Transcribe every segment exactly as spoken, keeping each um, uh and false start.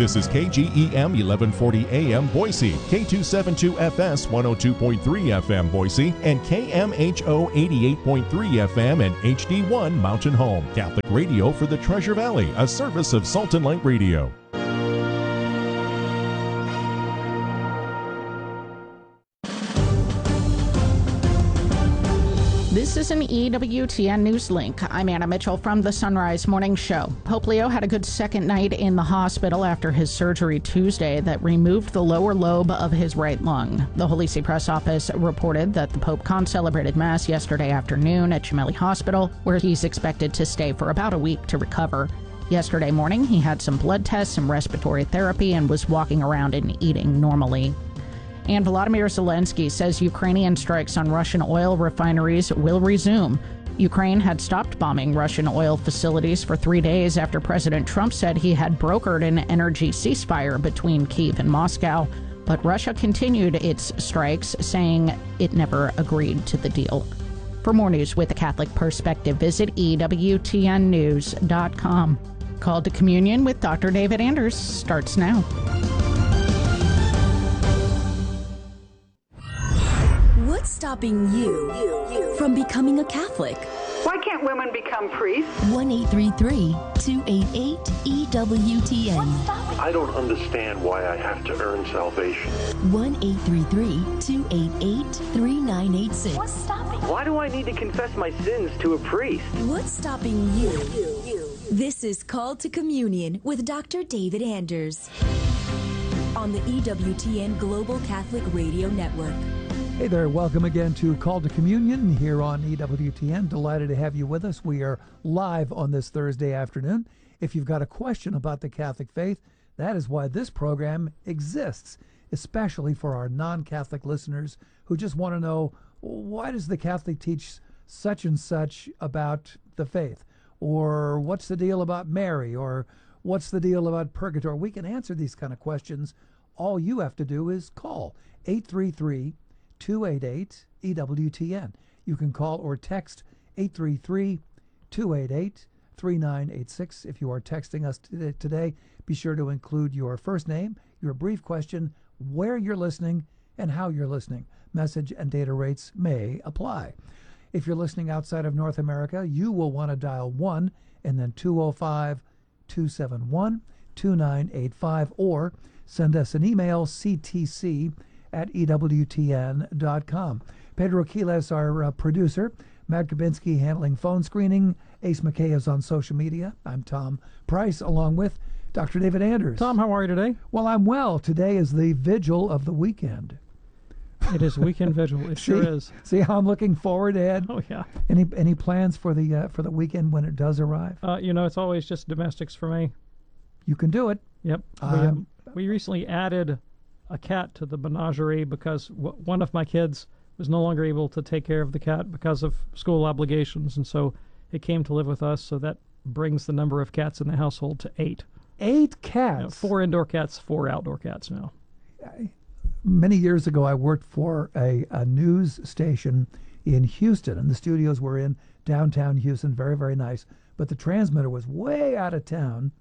This is K G E M eleven forty A M Boise, K two seventy-two F S one oh two point three F M Boise, and K M H O eighty-eight point three F M and H D one Mountain Home. Catholic radio for the Treasure Valley, a service of Salt and Light Radio. This is an E W T N News Link. I'm Anna Mitchell from the Sunrise Morning Show. Pope Leo had a good second night in the hospital after his surgery Tuesday that removed the lower lobe of his right lung. The Holy See Press Office reported that the Pope celebrated Mass yesterday afternoon at Gemelli Hospital, where he's expected to stay for about a week to recover. Yesterday morning, he had some blood tests, some respiratory therapy, and was walking around and eating normally. And Volodymyr Zelensky says Ukrainian strikes on Russian oil refineries will resume. Ukraine had stopped bombing Russian oil facilities for three days after President Trump said he had brokered an energy ceasefire between Kyiv and Moscow. But Russia continued its strikes, saying it never agreed to the deal. For more news with a Catholic perspective, visit E W T N news dot com. Call to Communion with Doctor David Anders starts now. What's stopping you, you, you from becoming a Catholic? Why can't women become priests? one eight three three, two eight eight, E W T N. I don't understand why I have to earn salvation. one eight three three, two eight eight, three nine eight six. What's stopping? Why do I need to confess my sins to a priest? What's stopping you? you, you. This is Called to Communion with Doctor David Anders on the E W T N Global Catholic Radio Network. Hey there, welcome again to Call to Communion here on E W T N. Delighted to have you with us. We are live on this Thursday afternoon. If you've got a question about the Catholic faith, that is why this program exists, especially for our non-Catholic listeners who just want to know, why does the Catholic teach such and such about the faith? Or what's the deal about Mary? Or what's the deal about purgatory? We can answer these kind of questions. All you have to do is call eight three three, two eight eight, E W T N. You can call or text eight three three, two eight eight, three nine eight six. If you are texting us today, be sure to include your first name, your brief question, where you're listening, and how you're listening. Message and data rates may apply. If you're listening outside of North America, you will want to dial one and then two oh five, two seven one, two nine eight five, or send us an email, c t c at E W T N dot com. Pedro Quiles, our uh, producer. Matt Kabinski handling phone screening. Ace McKay is on social media. I'm Tom Price, along with Doctor David Anders. Tom, how are you today? Well, I'm well. Today is the vigil of the weekend. It is weekend vigil. It see, sure is. See how I'm looking forward, Ed? Oh, yeah. Any any plans for the uh, for the weekend when it does arrive? Uh, you know, it's always just domestics for me. You can do it. Yep. Um, we, we recently added a cat to the menagerie because w- one of my kids was no longer able to take care of the cat because of school obligations, and so it came to live with us, so that brings the number of cats in the household to eight. Eight cats? You know, four indoor cats, four outdoor cats now. I, many years ago, I worked for a, a news station in Houston, and the studios were in downtown Houston, very, very nice, but the transmitter was way out of town,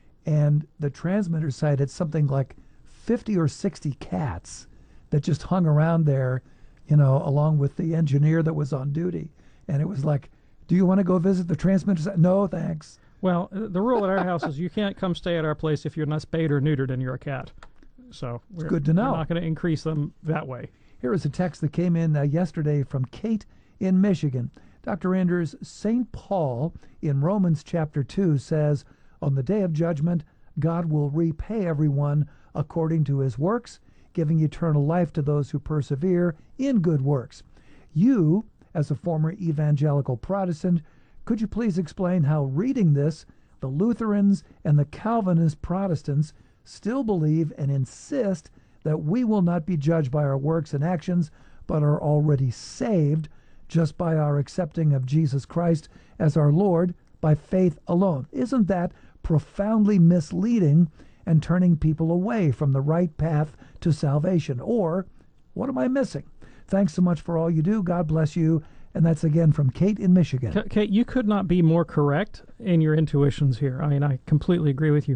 and the transmitter site had something like fifty or sixty cats that just hung around there, you know, along with the engineer that was on duty. And it was like, do you want to go visit the transmitter site? No, thanks. Well, the rule at our house is you can't come stay at our place if you're not spayed or neutered and you're a cat. So we're, good to know. We're not going to increase them that way. Here is a text that came in uh, yesterday from Kate in Michigan. Doctor Anders, Saint Paul in Romans chapter two says, on the day of judgment, God will repay everyone according to his works, giving eternal life to those who persevere in good works. You, as a former evangelical Protestant, could you please explain how, reading this, the Lutherans and the Calvinist Protestants still believe and insist that we will not be judged by our works and actions, but are already saved just by our accepting of Jesus Christ as our Lord by faith alone? Isn't that profoundly misleading and turning people away from the right path to salvation? Or what am I missing? Thanks so much for all you do. God bless you. And that's again from Kate in Michigan. Kate, you could not be more correct in your intuitions here. I mean, I completely agree with you.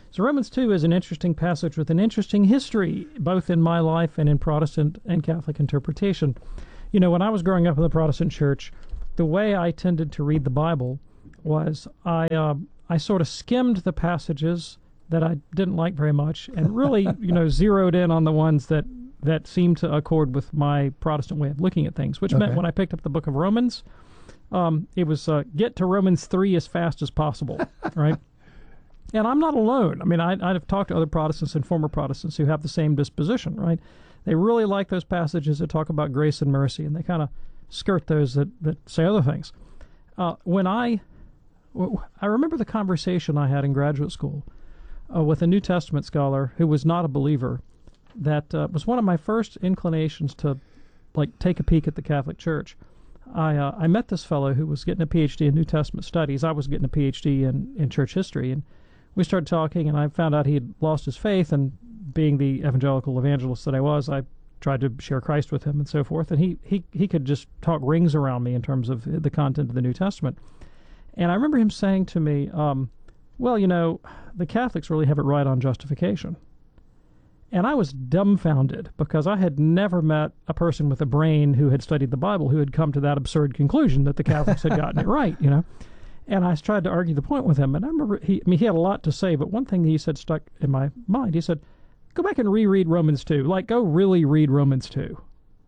So Romans two is an interesting passage with an interesting history, both in my life and in Protestant and Catholic interpretation. You know, when I was growing up in the Protestant church, the way I tended to read the Bible was I uh, I sort of skimmed the passages that I didn't like very much and really, you know, zeroed in on the ones that, that seemed to accord with my Protestant way of looking at things, which okay. meant when I picked up the book of Romans, um, it was uh, get to Romans three as fast as possible, right? And I'm not alone. I mean, I, I've talked to other Protestants and former Protestants who have the same disposition, right? They really like those passages that talk about grace and mercy, and they kind of skirt those that, that say other things. Uh, when I, I remember the conversation I had in graduate school uh, with a New Testament scholar who was not a believer. That uh, was one of my first inclinations to, like, take a peek at the Catholic Church. I uh, I met this fellow who was getting a P H D in New Testament studies. I was getting a P H D in, in church history, and we started talking, and I found out he had lost his faith, and being the evangelical evangelist that I was, I tried to share Christ with him and so forth, and he, he, he could just talk rings around me in terms of the content of the New Testament. And I remember him saying to me, um, well, you know, the Catholics really have it right on justification. And I was dumbfounded because I had never met a person with a brain who had studied the Bible who had come to that absurd conclusion that the Catholics had gotten it right, you know. And I tried to argue the point with him, and I remember he, I mean, he had a lot to say, but one thing he said stuck in my mind. He said, go back and reread Romans two. Like, go really read Romans two.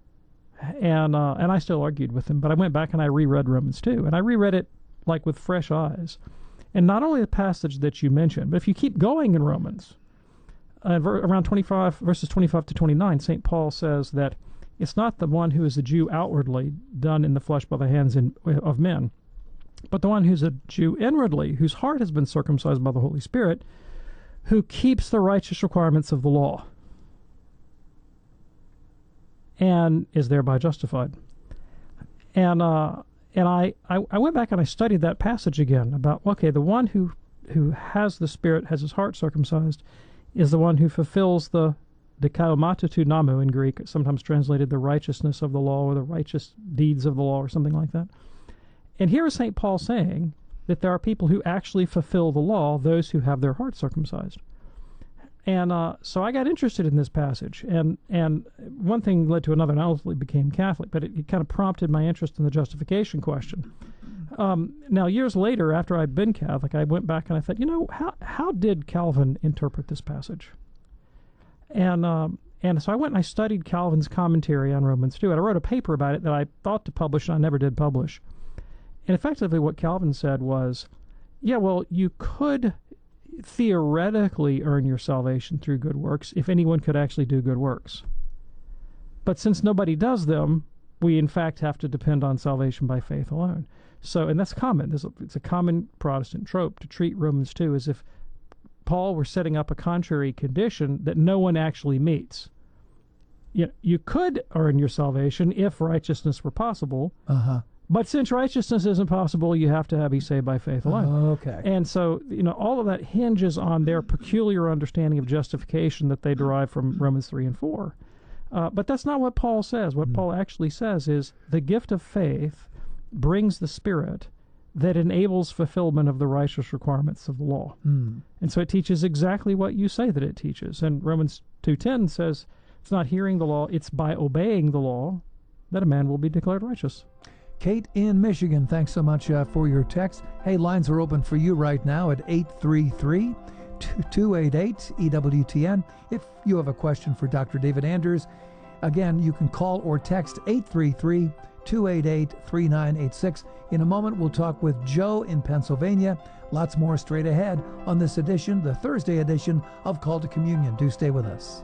And uh, and I still argued with him, but I went back and I reread Romans two, and I reread it, like, with fresh eyes. And not only the passage that you mentioned, but if you keep going in Romans, uh, ver- around twenty-five, verses twenty-five to twenty-nine, Saint Paul says that it's not the one who is a Jew outwardly, done in the flesh by the hands in, of men, but the one who's a Jew inwardly, whose heart has been circumcised by the Holy Spirit, who keeps the righteous requirements of the law and is thereby justified. And uh, and I, I, I went back and I studied that passage again about, okay, the one who, who has the Spirit, has his heart circumcised, is the one who fulfills the dikaomata tu namu in Greek, sometimes translated the righteousness of the law or the righteous deeds of the law or something like that. And here is Saint Paul saying that there are people who actually fulfill the law, those who have their hearts circumcised. And uh, so I got interested in this passage, and, and one thing led to another, and I ultimately became Catholic, but it, it kind of prompted my interest in the justification question. Um, now, years later, after I'd been Catholic, I went back and I thought, you know, how how did Calvin interpret this passage? And um, and so I went and I studied Calvin's commentary on Romans two, and I wrote a paper about it that I thought to publish, and I never did publish. And effectively what Calvin said was, yeah, well, you could theoretically earn your salvation through good works if anyone could actually do good works. But since nobody does them, we in fact have to depend on salvation by faith alone. So, and that's common. It's a common Protestant trope to treat Romans two as if Paul were setting up a contrary condition that no one actually meets. You know, you could earn your salvation if righteousness were possible. Uh-huh. But since righteousness isn't possible, you have to have be saved by faith alone. Okay. And so, you know, all of that hinges on their peculiar understanding of justification that they derive from Romans three and four. Uh, but that's not what Paul says. What mm. Paul actually says is the gift of faith brings the Spirit that enables fulfillment of the righteous requirements of the law. Mm. And so it teaches exactly what you say that it teaches. And Romans two ten says it's not hearing the law, it's by obeying the law that a man will be declared righteous. Kate in Michigan, thanks so much uh, for your text. Hey, lines are open for you right now at eight three three, two eight eight, E W T N. If you have a question for Doctor David Anders, again, you can call or text eight three three, two eight eight, three nine eight six. In a moment, we'll talk with Joe in Pennsylvania. Lots more straight ahead on this edition, the Thursday edition of Call to Communion. Do stay with us.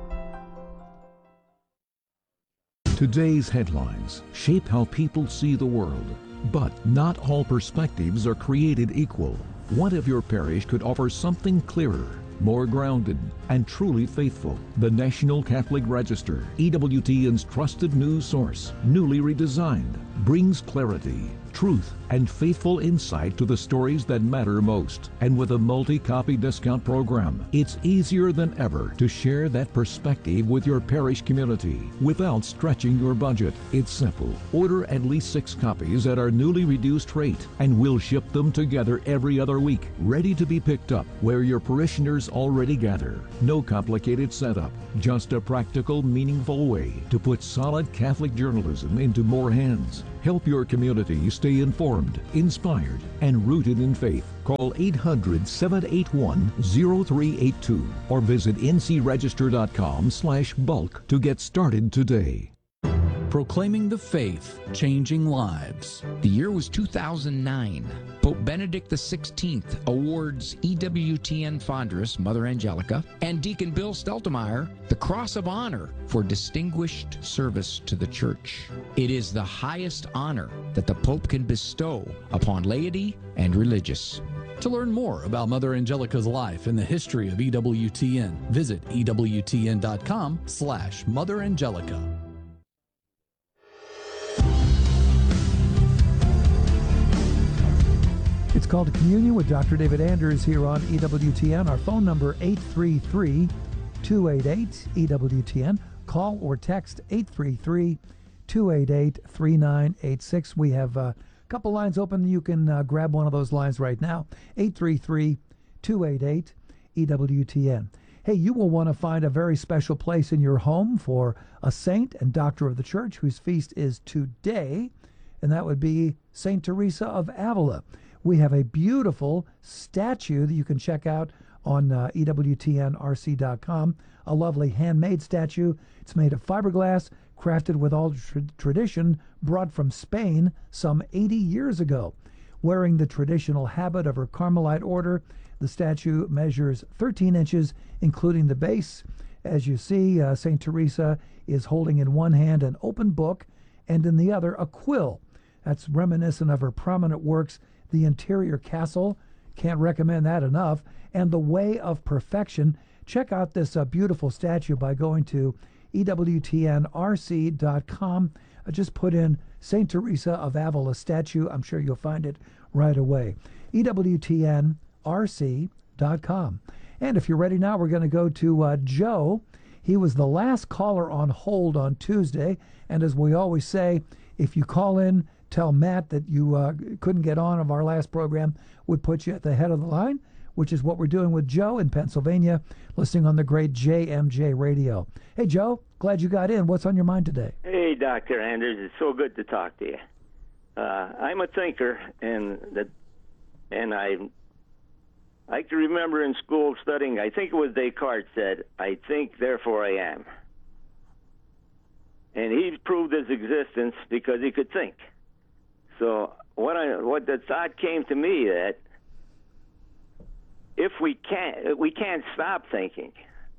Today's headlines shape how people see the world, but not all perspectives are created equal. What if your parish could offer something clearer, more grounded, and truly faithful? The National Catholic Register, E W T N's trusted news source, newly redesigned, brings clarity, truth and faithful insight to the stories that matter most. And with a multi-copy discount program, it's easier than ever to share that perspective with your parish community without stretching your budget. It's simple. Order at least six copies at our newly reduced rate, and we'll ship them together every other week, ready to be picked up where your parishioners already gather. No complicated setup, just a practical, meaningful way to put solid Catholic journalism into more hands. Help your community stay informed, inspired, and rooted in faith. Call eight hundred, seven eight one, zero three eight two or visit n c register dot com slash bulk to get started today. Proclaiming the faith, changing lives. The year was two thousand nine. Pope Benedict the sixteenth awards E W T N Fondress, Mother Angelica, and Deacon Bill Steltemeyer the Cross of Honor for distinguished service to the Church. It is the highest honor that the Pope can bestow upon laity and religious. To learn more about Mother Angelica's life and the history of E W T N, visit E W T N dot com slash Mother Angelica. It's called Communion with Doctor David Anders here on E W T N. Our phone number, eight three three, two eight eight, E W T N. Call or text eight three three, two eight eight, three nine eight six. We have a couple lines open. You can uh, grab one of those lines right now, eight three three, two eight eight, E W T N. Hey, you will want to find a very special place in your home for a saint and doctor of the Church whose feast is today, and that would be Saint Teresa of Avila. We have a beautiful statue that you can check out on uh, E W T N R C dot com, a lovely handmade statue. It's made of fiberglass, crafted with all tra- tradition, brought from Spain some eighty years ago. Wearing the traditional habit of her Carmelite order, the statue measures thirteen inches, including the base. As you see, uh, Saint Teresa is holding in one hand an open book and in the other a quill. That's reminiscent of her prominent works, The Interior Castle, can't recommend that enough, and The Way of Perfection. Check out this uh, beautiful statue by going to E W T N R C dot com. Uh, just put in Saint Teresa of Avila statue. I'm sure you'll find it right away. E W T N R C dot com. And if you're ready now, we're going to go to uh, Joe. He was the last caller on hold on Tuesday, and as we always say, if you call in, tell Matt that you uh, couldn't get on of our last program, would put you at the head of the line, which is what we're doing with Joe in Pennsylvania, listening on the great J M J radio. Hey, Joe, glad you got in. What's on your mind today? Hey, Doctor Anders, it's so good to talk to you. Uh, I'm a thinker, and the, and I I can remember in school studying, I think it was Descartes said, I think, therefore I am. And he proved his existence because he could think. So what I what the thought came to me that if we can't we can't stop thinking,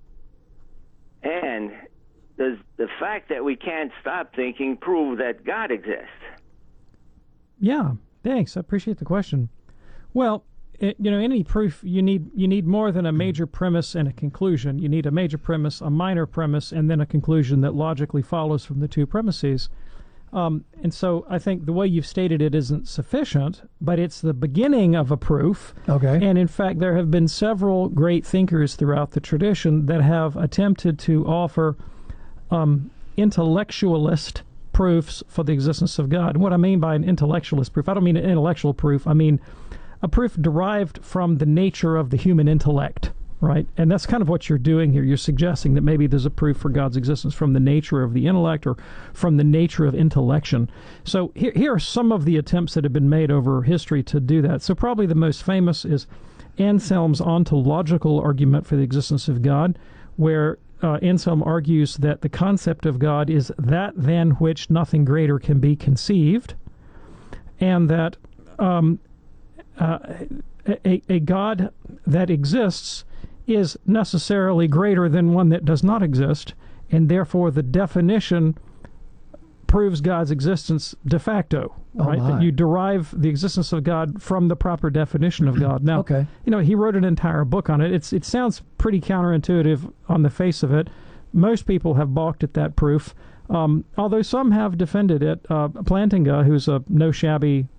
and does the fact that we can't stop thinking prove that God exists? Yeah, thanks. I appreciate the question. Well, it, you know, any proof you need you need more than a major premise and a conclusion. You need a major premise, a minor premise, and then a conclusion that logically follows from the two premises. Um, and so I think the way you've stated it isn't sufficient, but it's the beginning of a proof. Okay. And in fact, there have been several great thinkers throughout the tradition that have attempted to offer um, intellectualist proofs for the existence of God. And what I mean by an intellectualist proof, I don't mean an intellectual proof. I mean a proof derived from the nature of the human intellect. Right, and that's kind of what you're doing here. You're suggesting that maybe there's a proof for God's existence from the nature of the intellect or from the nature of intellection. So here, here are some of the attempts that have been made over history to do that. So probably the most famous is Anselm's ontological argument for the existence of God, where uh, Anselm argues that the concept of God is that than which nothing greater can be conceived, and that um, uh, a, a God that exists is necessarily greater than one that does not exist, and therefore the definition proves God's existence de facto, right? Oh that you derive the existence of God from the proper definition of God. Now, okay. you know, he wrote an entire book on it. It's It sounds pretty counterintuitive on the face of it. Most people have balked at that proof, um, although some have defended it. Uh, Plantinga, who's a no-shabby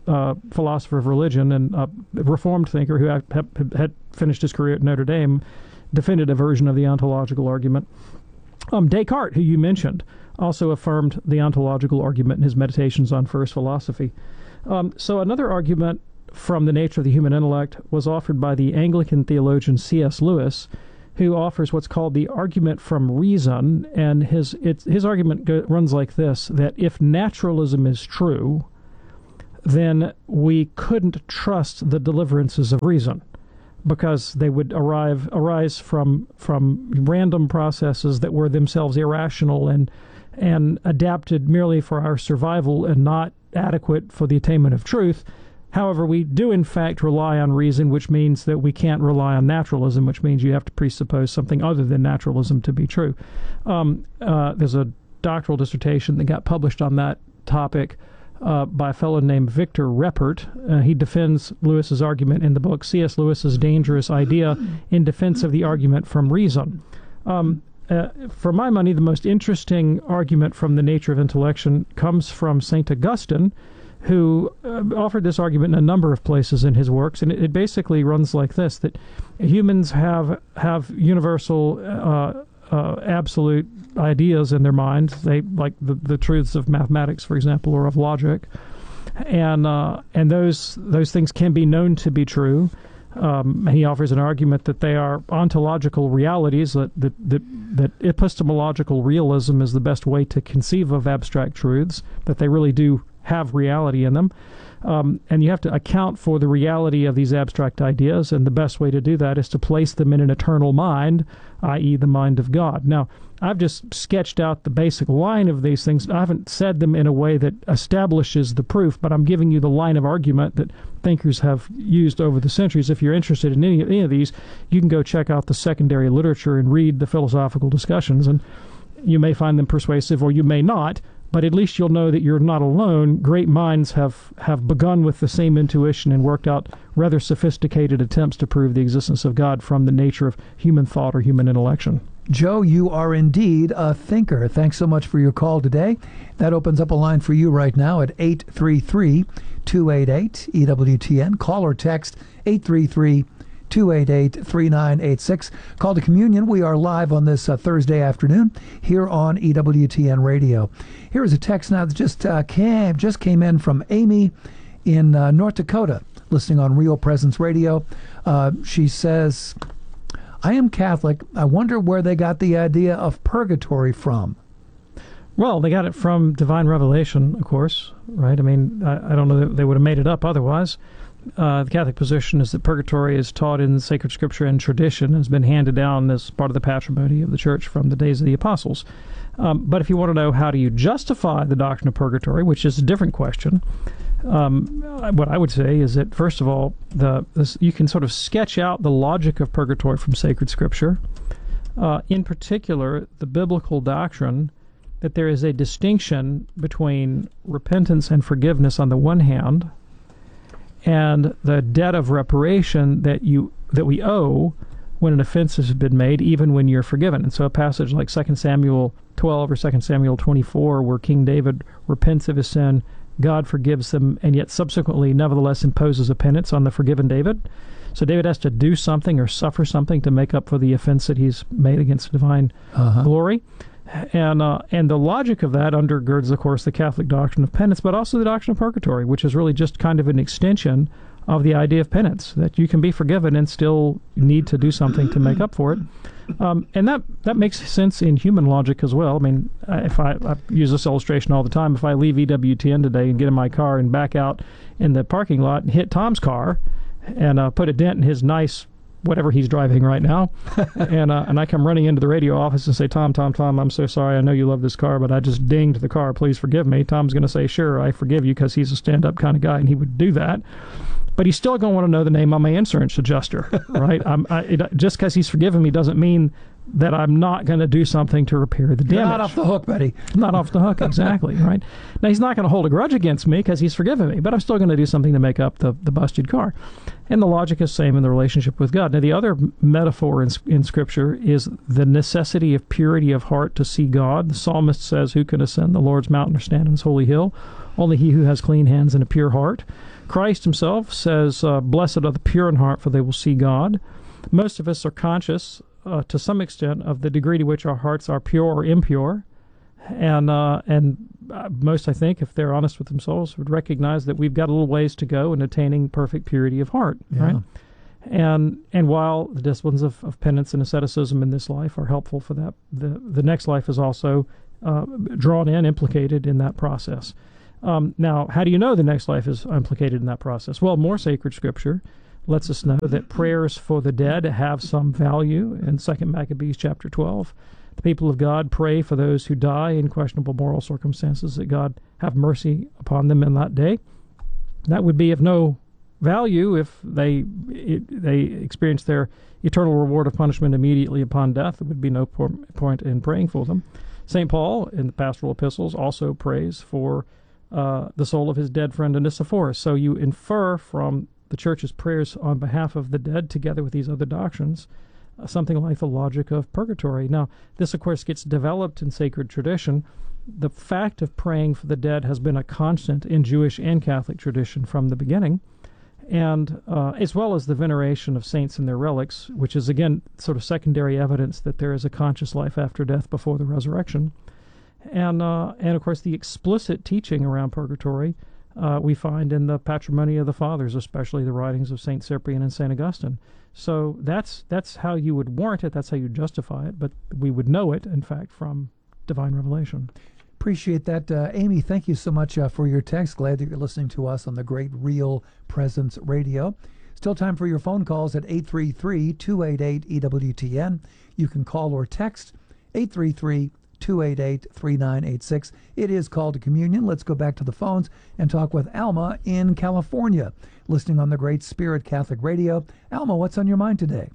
uh, philosopher of religion and a Reformed thinker who had, had finished his career at Notre Dame, defended a version of the ontological argument. Um, Descartes, who you mentioned, also affirmed the ontological argument in his Meditations on First Philosophy. Um, so another argument from the nature of the human intellect was offered by the Anglican theologian C S Lewis, who offers what's called the argument from reason, and his it, his argument go, runs like this, that if naturalism is true, then we couldn't trust the deliverances of reason, because they would arrive arise from from random processes that were themselves irrational and and adapted merely for our survival and not adequate for the attainment of truth. However, we do in fact rely on reason, which means that we can't rely on naturalism, which means you have to presuppose something other than naturalism to be true. Um, uh, there's a doctoral dissertation that got published on that topic uh, by a fellow named Victor Reppert. Uh, he defends Lewis's argument in the book C S Lewis's Dangerous Idea in defense of the argument from reason. Um, uh, for my money, the most interesting argument from the nature of intellection comes from Saint Augustine, who uh, offered this argument in a number of places in his works, and it, it basically runs like this, that humans have have universal uh, uh, absolute ideas in their minds, they like the, the truths of mathematics, for example, or of logic, and uh, and those those things can be known to be true. Um, he offers an argument that they are ontological realities, that, that, that, that epistemological realism is the best way to conceive of abstract truths, that they really do have reality in them. Um, and you have to account for the reality of these abstract ideas, and the best way to do that is to place them in an eternal mind, that is the mind of God. Now, I've just sketched out the basic line of these things. I haven't said them in a way that establishes the proof, but I'm giving you the line of argument that thinkers have used over the centuries. If you're interested in any, any of these, you can go check out the secondary literature and read the philosophical discussions, and you may find them persuasive or you may not, but at least you'll know that you're not alone. Great minds have, have begun with the same intuition and worked out rather sophisticated attempts to prove the existence of God from the nature of human thought or human intellection. Joe, you are indeed a thinker. Thanks so much for your call today. That opens up a line for you right now at eight three three, two eight eight, E W T N. Call or text eight three three, two eight eight, three nine eight six. Call to Communion. We are live on this uh, Thursday afternoon here on E W T N Radio. Here is a text now that just, uh, came, just came in from Amy in uh, North Dakota, listening on Real Presence Radio. Uh, she says, I am Catholic. I wonder where they got the idea of purgatory from. Well, they got it from divine revelation, of course, right? I mean, I, I don't know that they would have made it up otherwise. Uh, the Catholic position is that purgatory is taught in sacred scripture and tradition and has been handed down as part of the patrimony of the church from the days of the apostles. Um, but if you want to know how do you justify the doctrine of purgatory, which is a different question, um, what I would say is that, first of all, the this, you can sort of sketch out the logic of purgatory from sacred scripture. Uh, in particular, the biblical doctrine that there is a distinction between repentance and forgiveness on the one hand, and the debt of reparation that you that we owe when an offense has been made, even when you're forgiven. And so a passage like Second Samuel twelve or Second Samuel twenty-four, where King David repents of his sin, God forgives them, and yet subsequently nevertheless imposes a penance on the forgiven David. So David has to do something or suffer something to make up for the offense that he's made against divine uh-huh. glory. And uh, and the logic of that undergirds, of course, the Catholic doctrine of penance, but also the doctrine of purgatory, which is really just kind of an extension of the idea of penance, that you can be forgiven and still need to do something to make up for it. Um, and that, that makes sense in human logic as well. I mean, if I, I use this illustration all the time, if I leave E W T N today and get in my car and back out in the parking lot and hit Tom's car and uh, put a dent in his nice whatever he's driving right now, and uh, and I come running into the radio office and say, Tom, Tom, Tom, I'm so sorry. I know you love this car, but I just dinged the car. Please forgive me. Tom's going to say, sure, I forgive you, because he's a stand-up kind of guy, and he would do that. But he's still going to want to know the name of my insurance adjuster, right? I'm, I, it, just because he's forgiven me doesn't mean that I'm not going to do something to repair the damage. You're not off the hook, buddy. Not off the hook, exactly, right? Now, he's not going to hold a grudge against me because he's forgiven me, but I'm still going to do something to make up the, the busted car. And the logic is the same in the relationship with God. Now, the other metaphor in, in Scripture is the necessity of purity of heart to see God. The psalmist says, who can ascend the Lord's mountain or stand on his holy hill? Only he who has clean hands and a pure heart. Christ himself says, uh, blessed are the pure in heart, for they will see God. Most of us are conscious Uh, to some extent, of the degree to which our hearts are pure or impure, and uh, and uh, most, I think, if they're honest with themselves, would recognize that we've got a little ways to go in attaining perfect purity of heart, yeah. right? And and while the disciplines of, of penance and asceticism in this life are helpful for that, the the next life is also uh, drawn in, implicated in that process. Um, now, how do you know the next life is implicated in that process? Well, more sacred Scripture lets us know that prayers for the dead have some value. In Second Maccabees chapter twelve, the people of God pray for those who die in questionable moral circumstances, that God have mercy upon them in that day. That would be of no value if they it, they experience their eternal reward of punishment immediately upon death. There would be no point in praying for them. Saint Paul, in the pastoral epistles, also prays for uh, the soul of his dead friend Onesiphorus. So you infer from the Church's prayers on behalf of the dead, together with these other doctrines, uh, something like the logic of purgatory. Now, this, of course, gets developed in sacred tradition. The fact of praying for the dead has been a constant in Jewish and Catholic tradition from the beginning, and uh, as well as the veneration of saints and their relics, which is, again, sort of secondary evidence that there is a conscious life after death before the resurrection. And, uh, and of course, the explicit teaching around purgatory Uh, we find in the Patrimony of the Fathers, especially the writings of Saint Cyprian and Saint Augustine. So that's that's how you would warrant it, that's how you justify it, but we would know it, in fact, from divine revelation. Appreciate that. Uh, Amy, thank you so much uh, for your text. Glad that you're listening to us on the great Real Presence Radio. Still time for your phone calls at eight three three, two eight eight, E W T N. You can call or text eight three three, two eight eight, three nine eight six. It is Call to Communion. Let's go back to the phones and talk with Alma in California, listening on the Great Spirit Catholic Radio. Alma, what's on your mind today?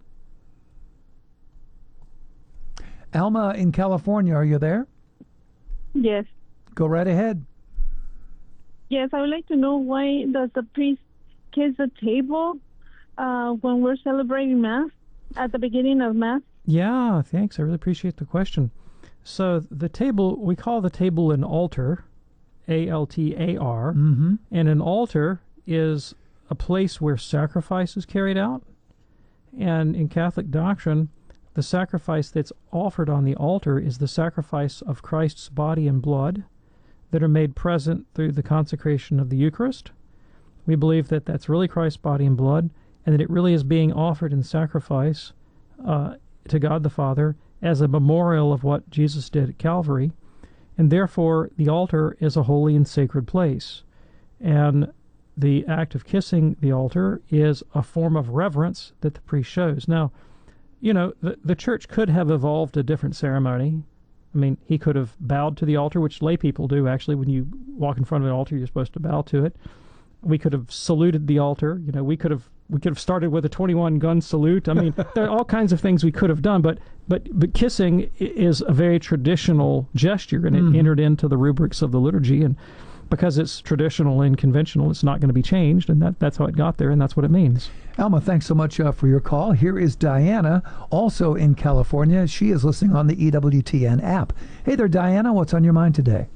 Alma in California, are you there? Yes. Go right ahead. Yes, I would like to know, why does the priest kiss the table uh, when we're celebrating Mass, at the beginning of Mass? Yeah, thanks. I really appreciate the question. So the table, we call the table an altar, A L T A R, mm-hmm. and an altar is a place where sacrifice is carried out. And in Catholic doctrine, the sacrifice that's offered on the altar is the sacrifice of Christ's body and blood that are made present through the consecration of the Eucharist. We believe that that's really Christ's body and blood, and that it really is being offered in sacrifice uh, to God the Father as a memorial of what Jesus did at Calvary, and therefore the altar is a holy and sacred place. And the act of kissing the altar is a form of reverence that the priest shows. Now, you know, the, the Church could have evolved a different ceremony. I mean, he could have bowed to the altar, which lay people do, actually. When you walk in front of an altar, you're supposed to bow to it. We could have saluted the altar. You know, we could have we could have started with a twenty-one gun salute. I mean, there are all kinds of things we could have done, but but but kissing is a very traditional gesture, and it mm. entered into the rubrics of the liturgy. And because it's traditional and conventional, it's not going to be changed, and that that's how it got there, and that's what it means. Alma, thanks so much uh, for your call. Here is Diana, also in California. She is listening on the E W T N app. Hey there, Diana. What's on your mind today?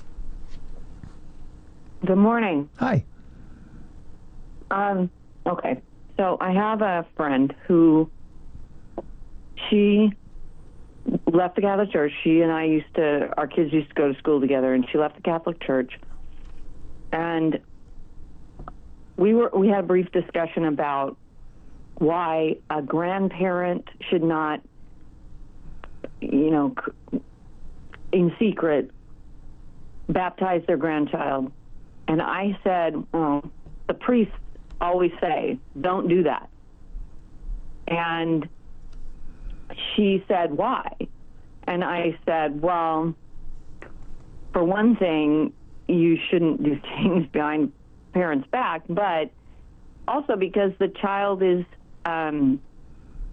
Good morning. Hi. Um, okay, so I have a friend who, she left the Catholic Church. She and I used to, our kids used to go to school together, and she left the Catholic Church. And we were we had a brief discussion about why a grandparent should not, you know, in secret, baptize their grandchild. And I said, well, the priests always say, don't do that. And she said, why? And I said, well, for one thing, you shouldn't do things behind parents' back, but also because the child is um,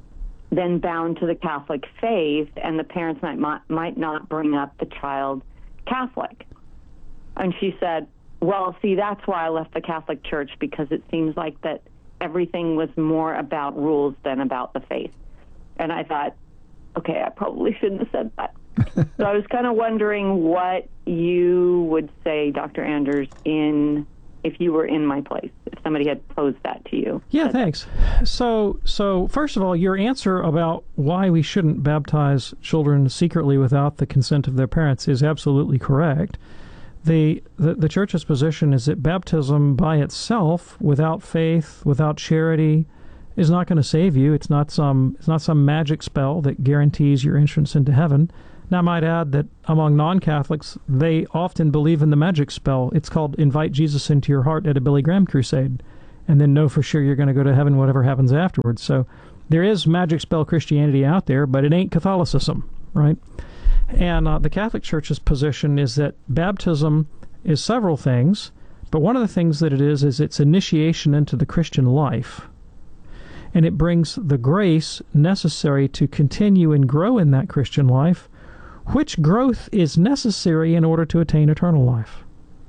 then bound to the Catholic faith, and the parents might not, might not bring up the child Catholic. And she said, well, see, that's why I left the Catholic Church, because it seems like that everything was more about rules than about the faith. And I thought, okay, I probably shouldn't have said that. So I was kind of wondering what you would say, Doctor Anders, in if you were in my place, if somebody had posed that to you. Yeah, thanks. So, so first of all, your answer about why we shouldn't baptize children secretly without the consent of their parents is absolutely correct. The, the, the Church's position is that baptism by itself, without faith, without charity, is not going to save you. It's not some it's not some magic spell that guarantees your entrance into heaven. Now, I might add that among non-Catholics, they often believe in the magic spell. It's called invite Jesus into your heart at a Billy Graham crusade, and then know for sure you're going to go to heaven whatever happens afterwards. So there is magic spell Christianity out there, but it ain't Catholicism, right? And uh, the Catholic Church's position is that baptism is several things, but one of the things that it is is its initiation into the Christian life. And it brings the grace necessary to continue and grow in that Christian life, which growth is necessary in order to attain eternal life.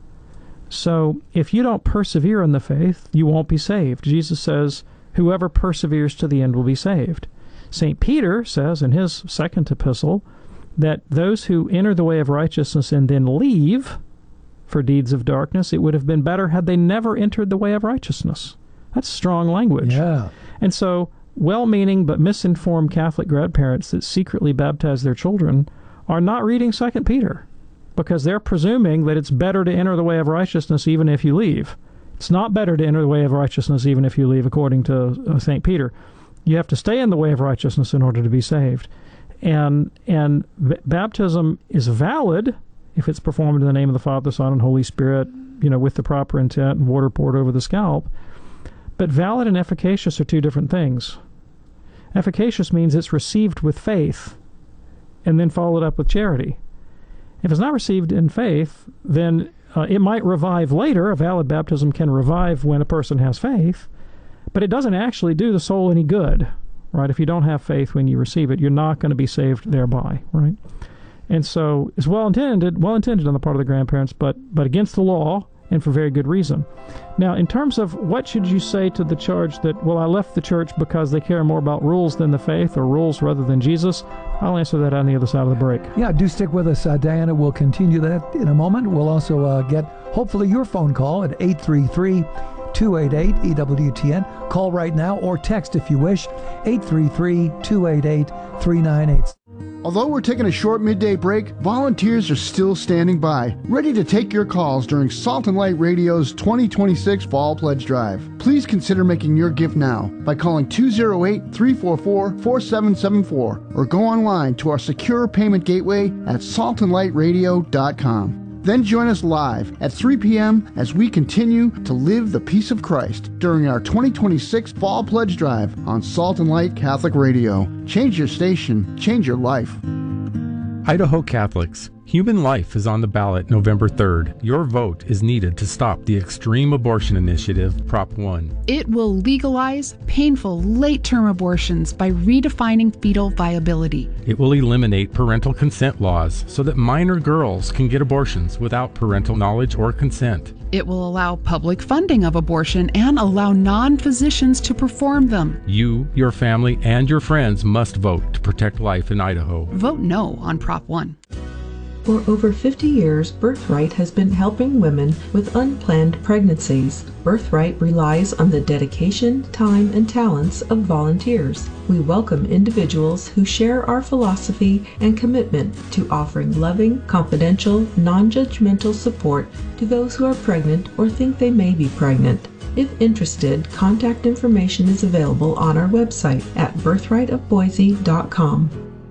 So if you don't persevere in the faith, you won't be saved. Jesus says, whoever perseveres to the end will be saved. Saint Peter says in his second epistle that those who enter the way of righteousness and then leave for deeds of darkness, it would have been better had they never entered the way of righteousness. That's strong language. Yeah. And so well-meaning but misinformed Catholic grandparents that secretly baptize their children are not reading Second Peter, because they're presuming that it's better to enter the way of righteousness even if you leave. It's not better to enter the way of righteousness even if you leave, according to uh, Saint Peter. You have to stay in the way of righteousness in order to be saved. And and b- baptism is valid if it's performed in the name of the Father, Son, and Holy Spirit, you know, with the proper intent and water poured over the scalp. But valid and efficacious are two different things. Efficacious means it's received with faith and then followed up with charity. If it's not received in faith, then uh, it might revive later. A valid baptism can revive when a person has faith, but it doesn't actually do the soul any good, right? If you don't have faith when you receive it, you're not going to be saved thereby, right? And so it's well-intended, well-intended on the part of the grandparents, but but against the law, and for very good reason. Now, in terms of what should you say to the charge that, well, I left the church because they care more about rules than the faith, or rules rather than Jesus, I'll answer that on the other side of the break. Yeah, do stick with us, uh, Diana. We'll continue that in a moment. We'll also uh, get, hopefully, your phone call at eight three three, two eight eight, E W T N. Call right now or text if you wish, eight three three, two eight eight, three nine eight. Although we're taking a short midday break, volunteers are still standing by, ready to take your calls during Salt and Light Radio's twenty twenty-six Fall Pledge Drive. Please consider making your gift now by calling two oh eight, three four four, four seven seven four or go online to our secure payment gateway at salt and light radio dot com. Then join us live at three p.m. as we continue to live the peace of Christ during our twenty twenty-six Fall Pledge Drive on Salt and Light Catholic Radio. Change your station, change your life. Idaho Catholics, human life is on the ballot November third. Your vote is needed to stop the Extreme Abortion Initiative, Prop one. It will legalize painful late-term abortions by redefining fetal viability. It will eliminate parental consent laws so that minor girls can get abortions without parental knowledge or consent. It will allow public funding of abortion and allow non-physicians to perform them. You, your family, and your friends must vote to protect life in Idaho. Vote no on Prop one. For over fifty years, Birthright has been helping women with unplanned pregnancies. Birthright relies on the dedication, time, and talents of volunteers. We welcome individuals who share our philosophy and commitment to offering loving, confidential, non-judgmental support to those who are pregnant or think they may be pregnant. If interested, contact information is available on our website at birthright of boise dot com.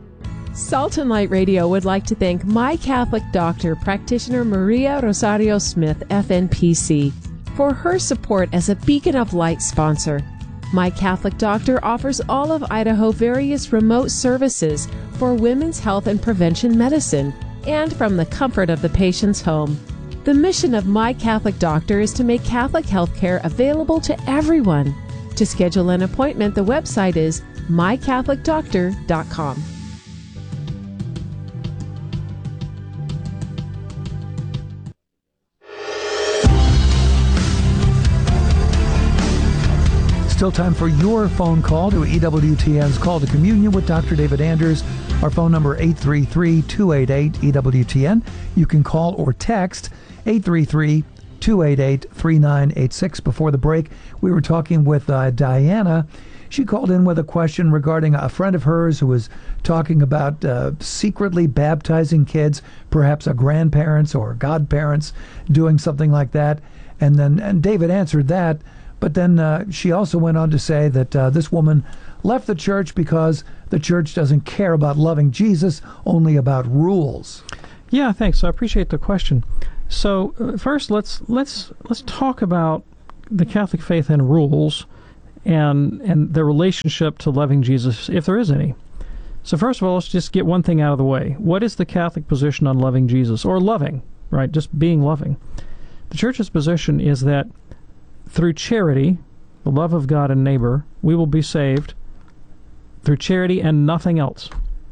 Salt and Light Radio would like to thank My Catholic Doctor, practitioner Maria Rosario Smith, F N P C, for her support as a Beacon of Light sponsor. My Catholic Doctor offers all of Idaho various remote services for women's health and prevention medicine, and from the comfort of the patient's home. The mission of My Catholic Doctor is to make Catholic health care available to everyone. To schedule an appointment, the website is my catholic doctor dot com. Still time for your phone call to E W T N's Call to Communion with Doctor David Anders. Our phone number eight three three, two eight eight, E W T N. You can call or text eight three three, two eight eight, three nine eight six. Before the break, we were talking with uh, Diana. She called in with a question regarding a friend of hers who was talking about uh, secretly baptizing kids, perhaps a grandparents or godparents doing something like that. And then and David answered that. But then uh, she also went on to say that uh, this woman left the church because the church doesn't care about loving Jesus, only about rules. Yeah, thanks. I appreciate the question. So uh, first, let's let's let's talk about the Catholic faith and rules, and and the relationship to loving Jesus, if there is any. So first of all, let's just get one thing out of the way. What is the Catholic position on loving Jesus, or loving, right? Just being loving. The Church's position is that through charity, the love of God and neighbor, we will be saved through charity and nothing else.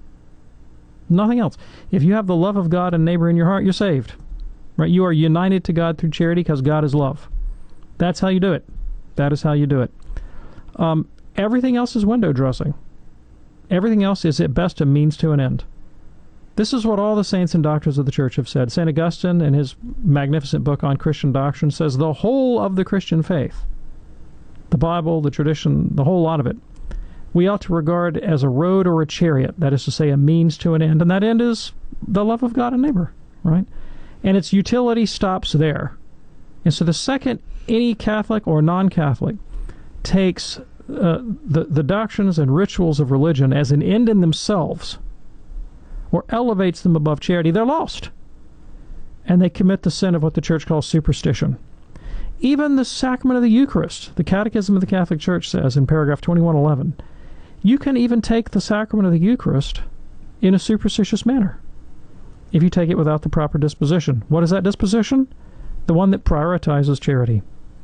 Nothing else. If you have the love of God and neighbor in your heart, you're saved. Right? You are united to God through charity because God is love. That's how you do it. That is how you do it. Um, everything else is window dressing. Everything else is at best a means to an end. This is what all the saints and doctors of the Church have said. Saint Augustine, in his magnificent book on Christian doctrine, says the whole of the Christian faith, the Bible, the tradition, the whole lot of it, we ought to regard as a road or a chariot, that is to say, a means to an end, and that end is the love of God and neighbor, right? And its utility stops there. And so the second any Catholic or non-Catholic takes uh, the, the doctrines and rituals of religion as an end in themselves, or elevates them above charity, they're lost. And they commit the sin of what the Church calls superstition. Even the sacrament of the Eucharist, the Catechism of the Catholic Church says in paragraph twenty-one eleven, you can even take the sacrament of the Eucharist in a superstitious manner if you take it without the proper disposition. What is that disposition? The one that prioritizes charity.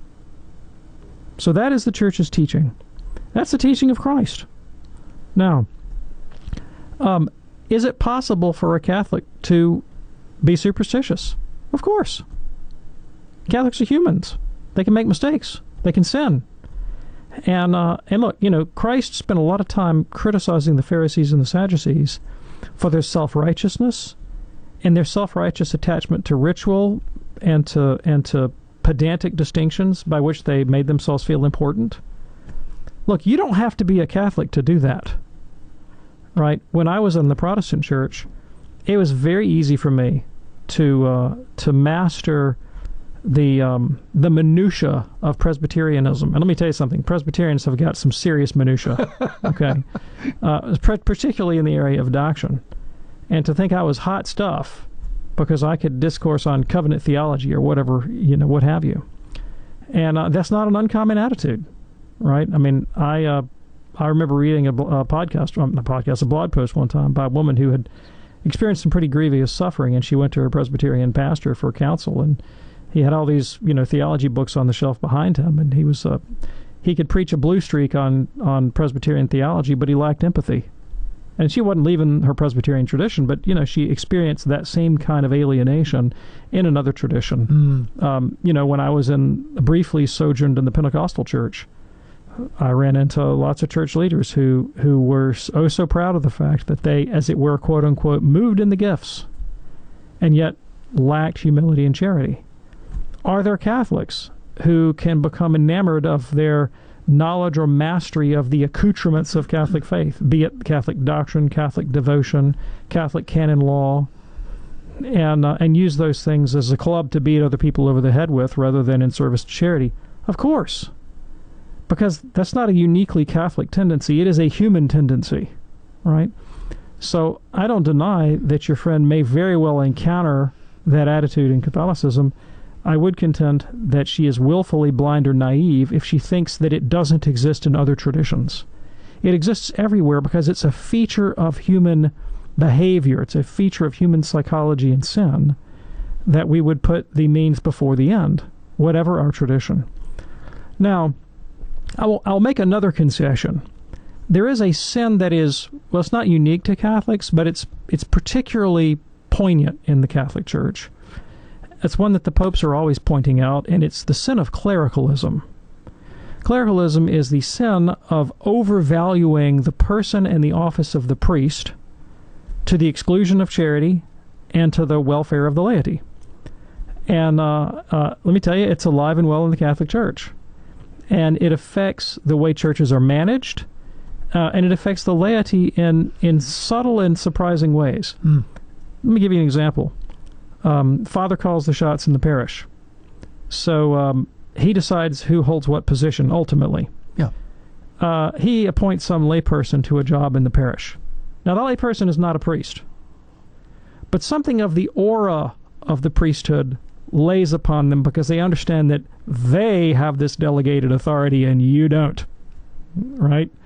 So that is the Church's teaching. That's the teaching of Christ. Now, um, is it possible for a Catholic to be superstitious? Of course. Catholics are humans. They can make mistakes. They can sin. And uh, and look, you know, Christ spent a lot of time criticizing the Pharisees and the Sadducees for their self-righteousness and their self-righteous attachment to ritual and to and to pedantic distinctions by which they made themselves feel important. Look, you don't have to be a Catholic to do that. Right? When I was in the Protestant church, it was very easy for me to uh, to master the um, the minutia of Presbyterianism. And let me tell you something: Presbyterians have got some serious minutia. Okay, uh, particularly in the area of doctrine. And to think I was hot stuff because I could discourse on covenant theology or whatever, you know, what have you. And uh, that's not an uncommon attitude, right? I mean, I. Uh, I remember reading a, a podcast, um, a podcast, a blog post one time by a woman who had experienced some pretty grievous suffering, and she went to her Presbyterian pastor for counsel, and he had all these, you know, theology books on the shelf behind him, and he was, uh, he could preach a blue streak on, on Presbyterian theology, but he lacked empathy. And she wasn't leaving her Presbyterian tradition, but, you know, she experienced that same kind of alienation in another tradition. Mm. Um, you know, when I was in, briefly sojourned in the Pentecostal church, I ran into lots of church leaders who, who were oh so proud of the fact that they, as it were, quote unquote, moved in the gifts, and yet lacked humility and charity. Are there Catholics who can become enamored of their knowledge or mastery of the accoutrements of Catholic faith, be it Catholic doctrine, Catholic devotion, Catholic canon law, and uh, and use those things as a club to beat other people over the head with rather than in service to charity? Of course. Because that's not a uniquely Catholic tendency. It is a human tendency, right? So I don't deny that your friend may very well encounter that attitude in Catholicism. I would contend that she is willfully blind or naive if she thinks that it doesn't exist in other traditions. It exists everywhere because it's a feature of human behavior. It's a feature of human psychology and sin that we would put the means before the end, whatever our tradition. Now, I will, I'll make another concession. there is a sin that is, well, it's not unique to Catholics, but it's it's particularly poignant in the Catholic Church. It's one that the popes are always pointing out, and it's the sin of clericalism. Clericalism is the sin of overvaluing the person and the office of the priest to the exclusion of charity and to the welfare of the laity. And uh, uh, let me tell you, it's alive and well in the Catholic Church. And it affects the way churches are managed, uh, and it affects the laity in, in subtle and surprising ways. Mm. Let me give you an example. Um, Father calls the shots in the parish. So um, he decides who holds what position ultimately. Yeah. Uh, he appoints some layperson to a job in the parish. Now, that layperson is not a priest. But something of the aura of the priesthood lays upon them because they understand that they have this delegated authority and you don't. Right?